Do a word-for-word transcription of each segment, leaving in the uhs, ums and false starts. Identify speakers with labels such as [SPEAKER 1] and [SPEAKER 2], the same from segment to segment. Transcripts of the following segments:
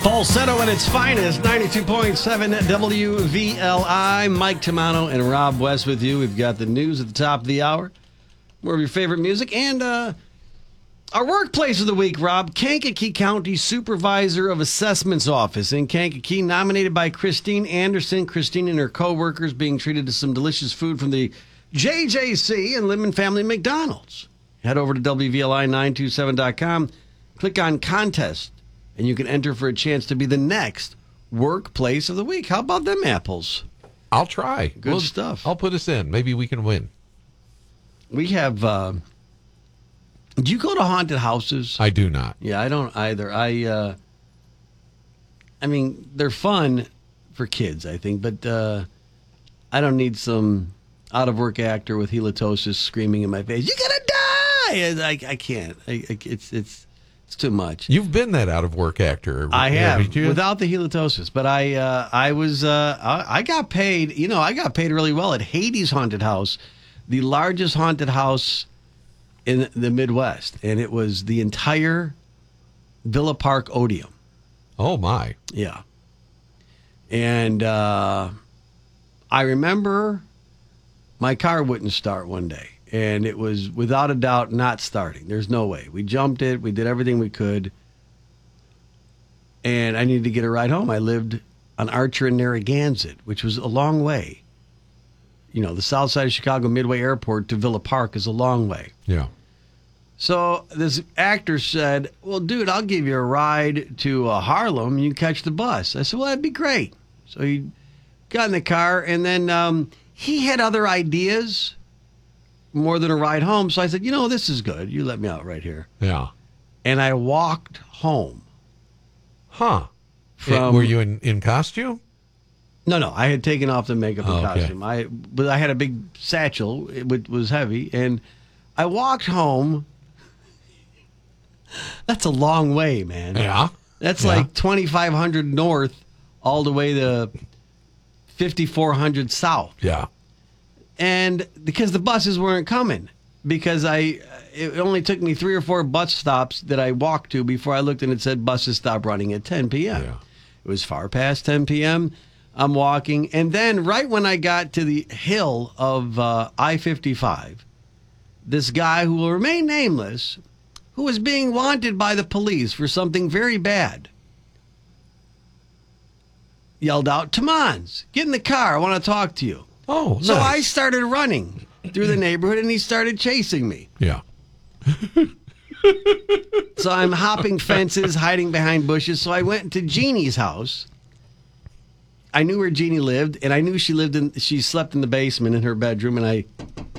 [SPEAKER 1] Falsetto at its finest, ninety-two point seven W V L I. Mike Tamano and Rob West with you. We've got the news at the top of the hour, more of your favorite music, and uh, our workplace of the week, Rob. Kankakee County Supervisor of Assessments Office in Kankakee, nominated by Christine Anderson. Christine and her co-workers being treated to some delicious food from the J J C and Lemon Family McDonald's. Head over to W V L I nine two seven dot com, click on contest, and you can enter for a chance to be the next workplace of the week. How about them apples?
[SPEAKER 2] I'll try.
[SPEAKER 1] Good
[SPEAKER 2] we'll,
[SPEAKER 1] stuff.
[SPEAKER 2] I'll put us in. Maybe we can win.
[SPEAKER 1] We have, uh, do you go to haunted houses?
[SPEAKER 2] I do not.
[SPEAKER 1] Yeah, I don't either. I, uh, I mean, they're fun for kids, I think, but uh, I don't need some out-of-work actor with halitosis screaming in my face, "You're gonna die!" I, I can't. I, I, it's, it's, It's too much.
[SPEAKER 2] You've been that out of work actor.
[SPEAKER 1] I have,
[SPEAKER 2] you?
[SPEAKER 1] without the halitosis. But I, uh, I was, uh, I, I got paid. You know, I got paid really well at Hades Haunted House, the largest haunted house in the Midwest, and it was the entire Villa Park Odeum.
[SPEAKER 2] Oh my!
[SPEAKER 1] Yeah, and uh, I remember my car wouldn't start one day. And it was, without a doubt, not starting. There's no way. We jumped it. We did everything we could. And I needed to get a ride home. I lived on Archer and Narragansett, which was a long way. You know, the south side of Chicago Midway Airport to Villa Park is a long way.
[SPEAKER 2] Yeah.
[SPEAKER 1] So this actor said, "Well, dude, I'll give you a ride to uh, Harlem. You can catch the bus." I said, "Well, that'd be great." So he got in the car, and then um, he had other ideas more than a ride home. So I said, you know, this is good. You let me out right here.
[SPEAKER 2] Yeah.
[SPEAKER 1] And I walked home.
[SPEAKER 2] Huh.
[SPEAKER 1] From,
[SPEAKER 2] Were you in, in costume?
[SPEAKER 1] No, no. I had taken off the makeup and
[SPEAKER 2] oh, okay.
[SPEAKER 1] costume. I, but I had a big satchel. It was heavy. And I walked home. That's a long way, man.
[SPEAKER 2] Yeah.
[SPEAKER 1] That's
[SPEAKER 2] yeah.
[SPEAKER 1] like twenty-five hundred north all the way to fifty-four hundred south.
[SPEAKER 2] Yeah.
[SPEAKER 1] And because the buses weren't coming, because I, it only took me three or four bus stops that I walked to before I looked and it said buses stop running at ten p.m.
[SPEAKER 2] Yeah.
[SPEAKER 1] It was far past ten p.m. I'm walking. And then right when I got to the hill of uh, I fifty-five, this guy who will remain nameless, who was being wanted by the police for something very bad, yelled out, "Tamans, get in the car. I want to talk to you."
[SPEAKER 2] Oh, nice.
[SPEAKER 1] So I started running through the neighborhood, and he started chasing me.
[SPEAKER 2] Yeah.
[SPEAKER 1] So I'm hopping fences, hiding behind bushes. So I went to Jeannie's house. I knew where Jeannie lived, and I knew she lived in. She slept in the basement in her bedroom, and I.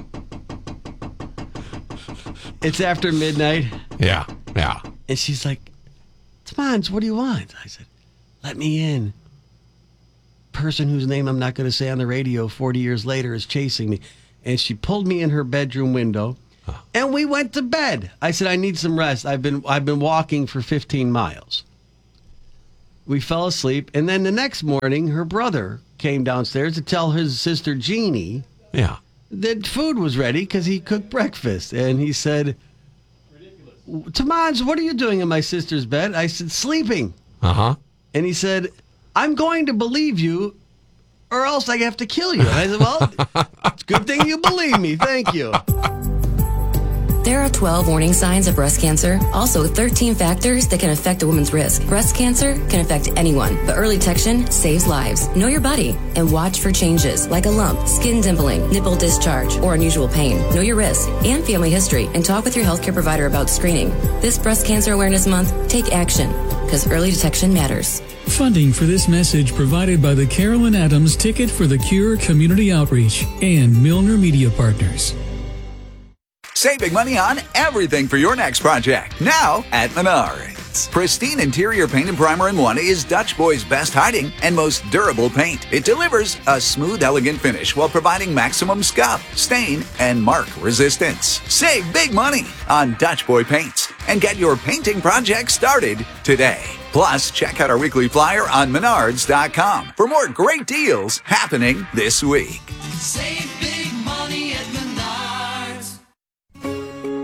[SPEAKER 1] It's after midnight.
[SPEAKER 2] Yeah, yeah.
[SPEAKER 1] And she's like, "Tamans, what do you want?" I said, "Let me in. Person whose name I'm not going to say on the radio forty years later is chasing me." And she pulled me in her bedroom window, huh. and we went to bed. I said, "I need some rest. I've been I've been walking for fifteen miles. We fell asleep, and then the next morning, her brother came downstairs to tell his sister Jeannie
[SPEAKER 2] yeah.
[SPEAKER 1] that food was ready because he cooked breakfast. And he said, "Tamans, what are you doing in my sister's bed?" I said, "Sleeping."
[SPEAKER 2] Uh-huh.
[SPEAKER 1] And he said, "I'm going to believe you, or else I have to kill you." And I said, "Well, it's a good thing you believe me. Thank you."
[SPEAKER 3] There are twelve warning signs of breast cancer, also thirteen factors that can affect a woman's risk. Breast cancer can affect anyone, but early detection saves lives. Know your body and watch for changes like a lump, skin dimpling, nipple discharge, or unusual pain. Know your risk and family history, and talk with your healthcare provider about screening. This Breast Cancer Awareness Month, take action, because early detection matters.
[SPEAKER 4] Funding for this message provided by the Carolyn Adams Ticket for the Cure Community Outreach and Milner Media Partners.
[SPEAKER 5] Save big money on everything for your next project. Now at Menards. Pristine interior paint and primer in one is Dutch Boy's best hiding and most durable paint. It delivers a smooth, elegant finish while providing maximum scuff, stain, and mark resistance. Save big money on Dutch Boy paints and get your painting project started today. Plus, check out our weekly flyer on menards dot com for more great deals happening this week.
[SPEAKER 6] Save big money at Menards.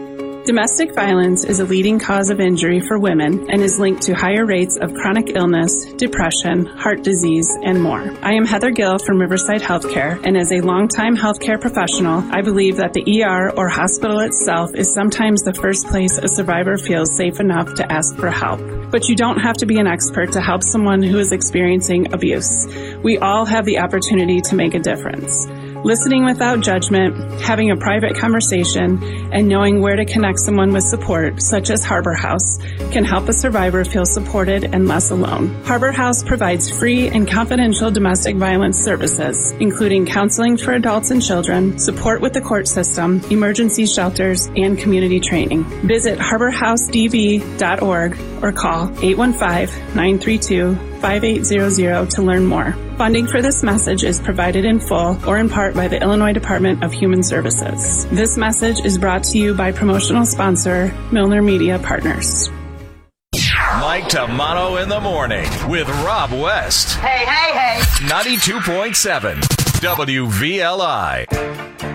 [SPEAKER 6] Domestic violence is a leading cause of injury for women and is linked to higher rates of chronic illness, depression, heart disease, and more. I am Heather Gill from Riverside Healthcare, and as a longtime healthcare professional, I believe that the E R or hospital itself is sometimes the first place a survivor feels safe enough to ask for help. But you don't have to be an expert to help someone who is experiencing abuse. We all have the opportunity to make a difference. Listening without judgment, having a private conversation, and knowing where to connect someone with support, such as Harbor House, can help a survivor feel supported and less alone. Harbor House provides free and confidential domestic violence services, including counseling for adults and children, support with the court system, emergency shelters, and community training. Visit harbor house d v dot org or call eight one five, nine three two, five eight zero zero to learn more. Funding for this message is provided in full or in part by the Illinois Department of Human Services. This message is brought to you by promotional sponsor Milner Media Partners.
[SPEAKER 7] Mike Tamano in the morning with Rob West.
[SPEAKER 8] Hey, hey, hey.
[SPEAKER 7] ninety-two point seven W V L I.